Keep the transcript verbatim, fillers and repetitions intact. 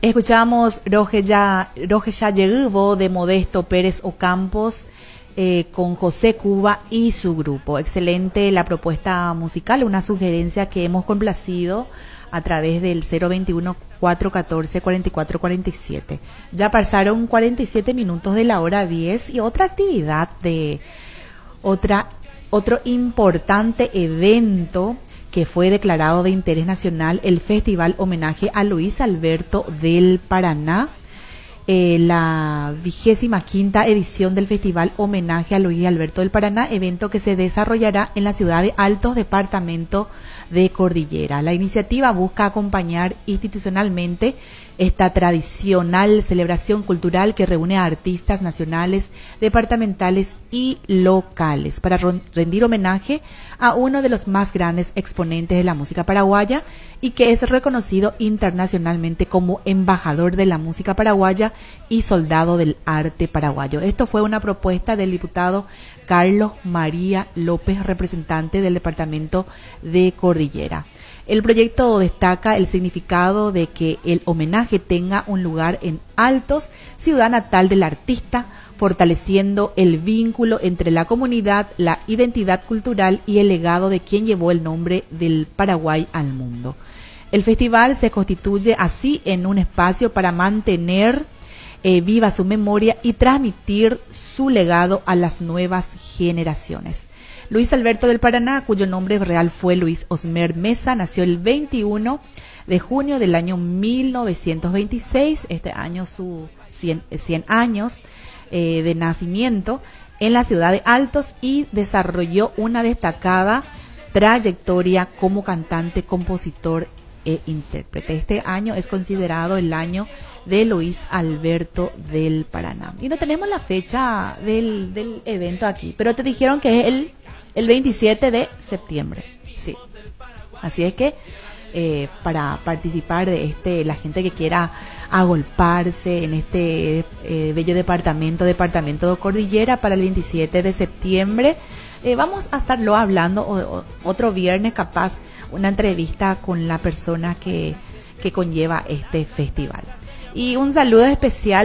Escuchamos Roge ya, Roge ya llegó de Modesto Pérez Ocampos eh, con José Cuba y su grupo. Excelente la propuesta musical, una sugerencia que hemos complacido a través del cero veintiuno, cuatrocientos catorce, cuarenta y cuatro cuarenta y siete. Ya pasaron cuarenta y siete minutos de la hora diez y otra actividad de otra otro importante evento que fue declarado de interés nacional, el Festival Homenaje a Luis Alberto del Paraná, eh, la vigésima quinta edición del Festival Homenaje a Luis Alberto del Paraná, evento que se desarrollará en la ciudad de Altos, departamento de Cordillera. La iniciativa busca acompañar institucionalmente esta tradicional celebración cultural que reúne a artistas nacionales, departamentales y locales para rendir homenaje a uno de los más grandes exponentes de la música paraguaya y que es reconocido internacionalmente como embajador de la música paraguaya y soldado del arte paraguayo. Esto fue una propuesta del diputado Carlos María López, representante del departamento de Cordillera. El proyecto destaca el significado de que el homenaje tenga un lugar en Altos, ciudad natal del artista, fortaleciendo el vínculo entre la comunidad, la identidad cultural y el legado de quien llevó el nombre del Paraguay al mundo. El festival se constituye así en un espacio para mantener eh, viva su memoria y transmitir su legado a las nuevas generaciones. Luis Alberto del Paraná, cuyo nombre real fue Luis Osmer Mesa, nació el veintiuno de junio del año mil novecientos veintiséis, este año su cien, cien años eh, de nacimiento, en la ciudad de Altos, y desarrolló una destacada trayectoria como cantante, compositor e intérprete. Este año es considerado el año de Luis Alberto del Paraná. Y no tenemos la fecha del, del evento aquí, pero te dijeron que es el El veintisiete de septiembre, sí. Así es que eh, para participar de este, la gente que quiera agolparse en este eh, bello departamento, departamento de Cordillera, para el veintisiete de septiembre, eh, vamos a estarlo hablando o, o, otro viernes, capaz una entrevista con la persona que, que conlleva este festival. Y un saludo especial